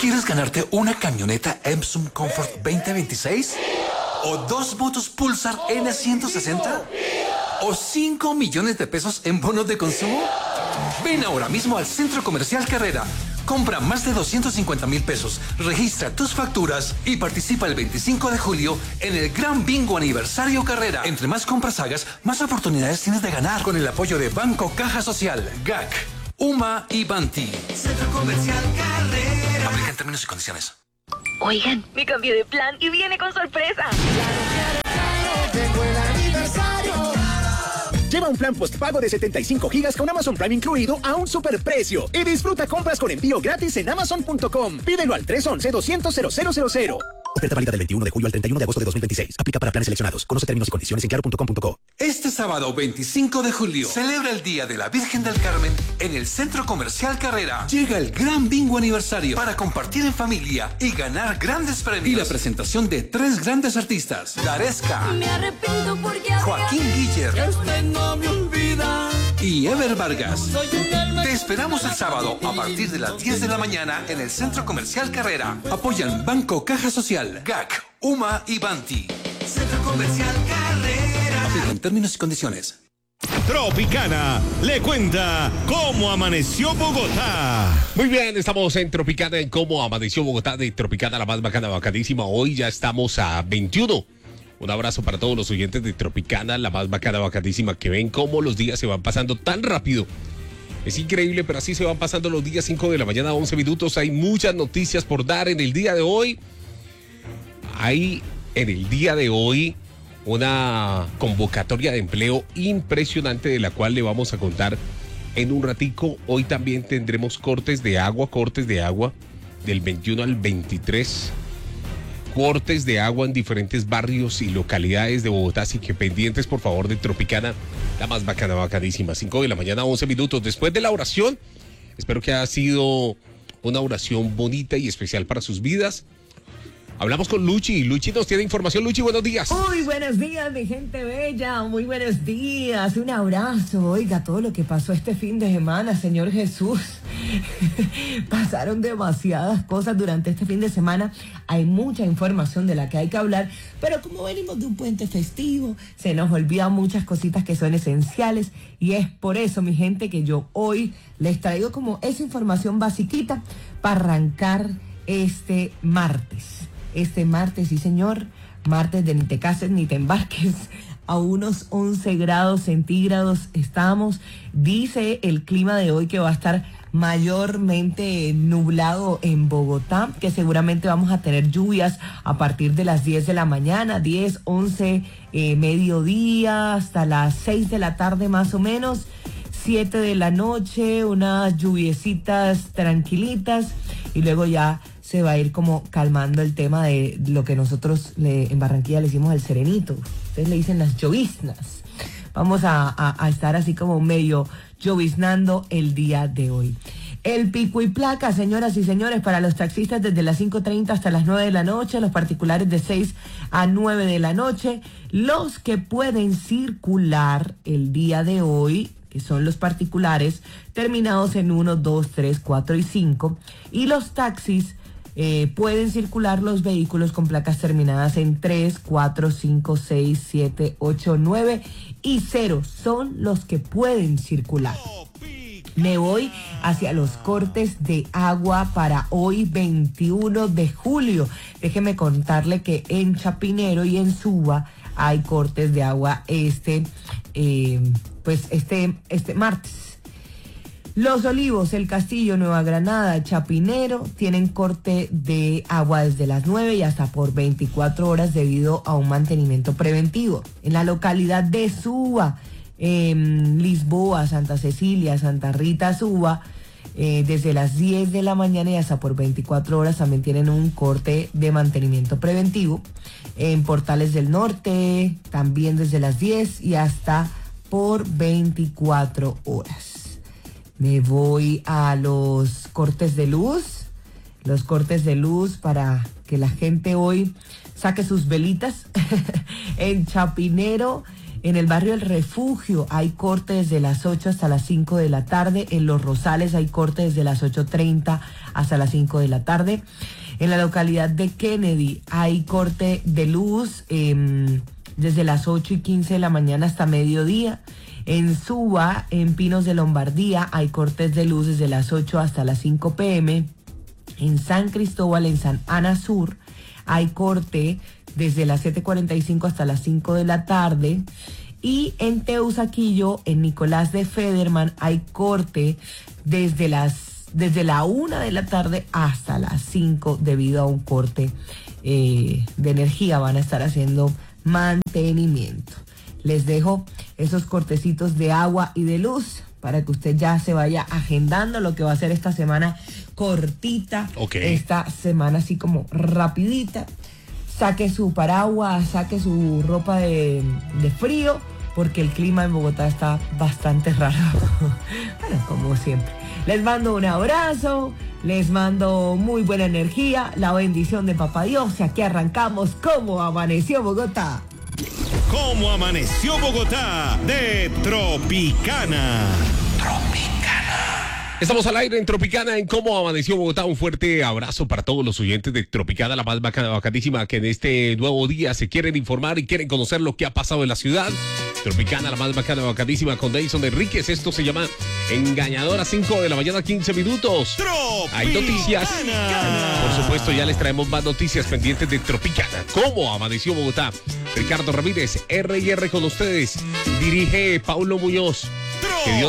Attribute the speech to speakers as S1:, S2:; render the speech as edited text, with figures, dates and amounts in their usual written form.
S1: ¿Quieres ganarte una camioneta Epson Comfort 2026? ¿O 2 motos Pulsar N160? ¿O 5 millones de pesos en bonos de consumo? Ven ahora mismo al Centro Comercial Carrera. Compra más de 250,000 pesos, registra tus facturas y participa el 25 de julio en el Gran Bingo Aniversario Carrera. Entre más compras hagas, más oportunidades tienes de ganar. Con el apoyo de Banco Caja Social, GAC, UMA y Banti. Centro Comercial Carrera. Aplica en términos y condiciones.
S2: Oigan, me cambié de plan y viene con sorpresa.
S3: Llegó el aniversario.
S4: Lleva un plan postpago de 75 gigas con Amazon Prime incluido a un superprecio y disfruta compras con envío gratis en Amazon.com. Pídelo al 311-200-0000. Oferta válida del 21 de julio al 31 de agosto de 2026. Aplica para planes seleccionados. Conoce términos y condiciones en claro.com.co.
S1: Este sábado 25 de julio celebra el Día de la Virgen del Carmen en el Centro Comercial Carrera. Llega el Gran Bingo Aniversario para compartir en familia y ganar grandes premios. Y la presentación de 3 grandes artistas: Daresca,
S2: Me arrepiento porque
S1: Joaquín Guiller
S3: No me olvida.
S1: y Ever Vargas. Te esperamos el sábado a partir de las 10 de la mañana en el Centro Comercial Carrera. Apoyan Banco Caja Social, GAC, UMA y Banti. Centro Comercial Carrera. Aplica en términos y condiciones.
S5: Tropicana le cuenta cómo amaneció Bogotá.
S6: Muy bien, estamos en Tropicana, en cómo amaneció Bogotá, de Tropicana, la más bacana, bacanísima. Hoy ya estamos a 21. Un abrazo para todos los oyentes de Tropicana, la más bacana, bacanísima, que ven cómo los días se van pasando tan rápido. Es increíble, pero así se van pasando los días. 5 de la mañana, 11 minutos. Hay muchas noticias por dar en el día de hoy. Hay en el día de hoy una convocatoria de empleo impresionante, de la cual le vamos a contar en un ratico. Hoy también tendremos cortes de agua del 21 al 23. Cortes de agua en diferentes barrios y localidades de Bogotá, así que pendientes por favor de Tropicana, la más bacana, bacanísima. 5 de la mañana, 11 minutos. Después de la oración, espero que haya sido una oración bonita y especial para sus vidas. Hablamos con Luchi. Luchi nos tiene información. Luchi, buenos días.
S7: Muy buenos días, mi gente bella. Muy buenos días. Un abrazo. Oiga, todo lo que pasó este fin de semana, Señor Jesús. Pasaron demasiadas cosas durante este fin de semana. Hay mucha información de la que hay que hablar, pero como venimos de un puente festivo, se nos olvidan muchas cositas que son esenciales, y es por eso, mi gente, que yo hoy les traigo como esa información basiquita para arrancar este martes. Este martes, sí señor, martes de ni te cases ni te embarques. A unos 11 grados centígrados estamos. Dice el clima de hoy que va a estar mayormente nublado en Bogotá, que seguramente vamos a tener lluvias a partir de las 10 de la mañana, 10, 11, mediodía, hasta las 6 de la tarde más o menos. 7 de la noche, unas lluviecitas tranquilitas, y luego ya se va a ir como calmando el tema de lo que nosotros en Barranquilla le decimos el serenito. Ustedes le dicen las lloviznas. Vamos a estar así como medio lloviznando el día de hoy. El pico y placa, señoras y señores, para los taxistas desde las 5:30 hasta las 9 de la noche, los particulares de 6 a 9 de la noche. Los que pueden circular el día de hoy, que son los particulares, terminados en 1, 2, 3, 4 y 5. Y los taxis pueden circular los vehículos con placas terminadas en 3, 4, 5, 6, 7, 8, 9 y 0. Son los que pueden circular. Me voy hacia los cortes de agua para hoy 21 de julio. Déjeme contarle que en Chapinero y en Suba hay cortes de agua este martes. Los Olivos, El Castillo, Nueva Granada, Chapinero tienen corte de agua desde las 9 y hasta por 24 horas debido a un mantenimiento preventivo. En la localidad de Suba, Lisboa, Santa Cecilia, Santa Rita, Suba, desde las 10 de la mañana y hasta por 24 horas también tienen un corte de mantenimiento preventivo. En Portales del Norte también desde las 10 y hasta por 24 horas. Me voy a los cortes de luz. Los cortes de luz para que la gente hoy saque sus velitas. En Chapinero, En el barrio El Refugio hay corte desde las 8 hasta las 5 de la tarde. En Los Rosales hay corte desde las 8:30 hasta las 5 de la tarde. En la localidad de Kennedy hay corte de luz desde las 8:15 de la mañana hasta mediodía. En Suba, en Pinos de Lombardía, hay cortes de luz desde las 8 hasta las 5 p.m. En San Cristóbal, en San Ana Sur, hay corte desde las 7:45 hasta las 5 de la tarde. Y en Teusaquillo, en Nicolás de Federman, hay corte desde la 1 de la tarde hasta las 5 debido a un corte de energía. Van a estar haciendo mantenimiento. Les dejo esos cortecitos de agua y de luz para que usted ya se vaya agendando lo que va a ser esta semana cortita.
S6: Okay.
S7: Esta semana así como rapidita. Saque su paraguas, saque su ropa de frío, porque el clima en Bogotá está bastante raro. Bueno, como siempre. Les mando un abrazo, les mando muy buena energía, la bendición de Papá Dios. Y aquí arrancamos Cómo Amaneció Bogotá.
S5: ¿Cómo amaneció Bogotá? De Tropicana.
S6: Estamos al aire en Tropicana, en Cómo Amaneció Bogotá. Un fuerte abrazo para todos los oyentes de Tropicana, la más bacana, bacanísima, que en este nuevo día se quieren informar y quieren conocer lo que ha pasado en la ciudad. Tropicana, la más bacana, bacanísima, con Dayson Enríquez. Esto se llama Engañadora, 5 de la mañana, 15 minutos.
S5: Tropicana.
S6: Hay noticias. Por supuesto, ya les traemos más noticias pendientes de Tropicana. ¿Cómo amaneció Bogotá? Ricardo Ramírez, R&R con ustedes. Dirige Paulo Muñoz. Que Dios